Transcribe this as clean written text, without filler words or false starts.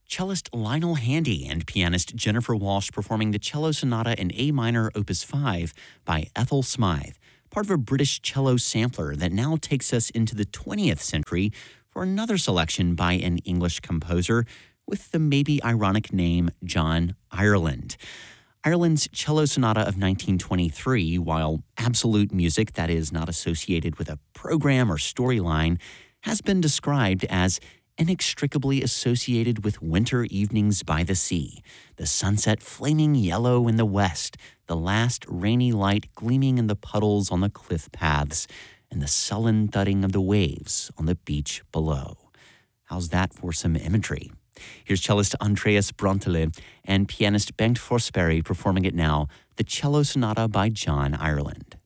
Cellist Lionel Handy and pianist Jennifer Walsh performing the Cello Sonata in A minor, Opus 5 by Ethel Smythe, part of a British cello sampler that now takes us into the 20th century for another selection by an English composer with the maybe ironic name John Ireland. Ireland's Cello Sonata of 1923, while absolute music that is not associated with a program or storyline, has been described as inextricably associated with winter evenings by the sea, the sunset flaming yellow in the west, the last rainy light gleaming in the puddles on the cliff paths, and the sullen thudding of the waves on the beach below. How's that for some imagery? Here's cellist Andreas Brontele and pianist Bengt Forsberg performing it now, the Cello Sonata by John Ireland.